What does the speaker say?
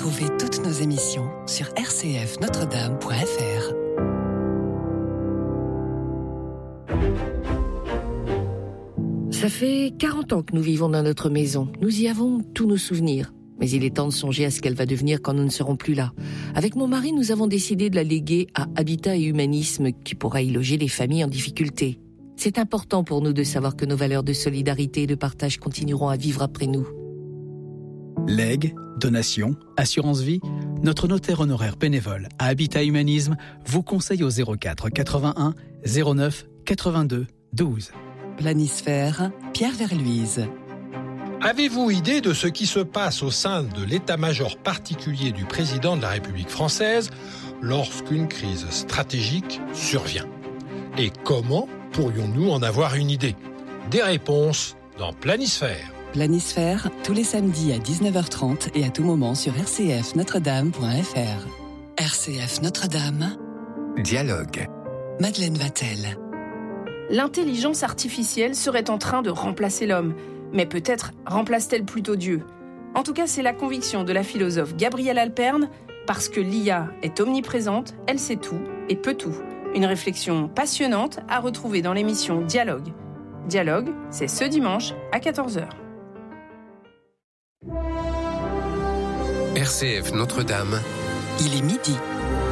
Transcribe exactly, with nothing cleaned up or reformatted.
Retrouvez toutes nos émissions sur r c f notre dame point f r. Ça fait quarante ans que nous vivons dans notre maison. Nous y avons tous nos souvenirs. Mais il est temps de songer à ce qu'elle va devenir quand nous ne serons plus là. Avec mon mari, nous avons décidé de la léguer à Habitat et Humanisme, qui pourra y loger les familles en difficulté. C'est important pour nous de savoir que nos valeurs de solidarité et de partage continueront à vivre après nous. Legs, donations, assurance vie, notre notaire honoraire bénévole à Habitat Humanisme vous conseille au zéro quatre quatre-vingt-un zéro neuf quatre-vingt-deux douze. Planisphère, Pierre Verluise. Avez-vous idée de ce qui se passe au sein de l'état-major particulier du président de la République française lorsqu'une crise stratégique survient? Et comment pourrions-nous en avoir une idée? Des réponses dans Planisphère. Planisphère, tous les samedis à dix-neuf heures trente et à tout moment sur r c f notre dame point f r. R C F Notre-Dame. Dialogue. Madeleine Vatel. L'intelligence artificielle serait en train de remplacer l'homme, mais peut-être remplace-t-elle plutôt Dieu. En tout cas, c'est la conviction de la philosophe Gabrielle Alperne, parce que l'I A est omniprésente, elle sait tout et peut tout. Une réflexion passionnante à retrouver dans l'émission Dialogue. Dialogue, c'est ce dimanche à quatorze heures. R C F Notre-Dame. Il est midi.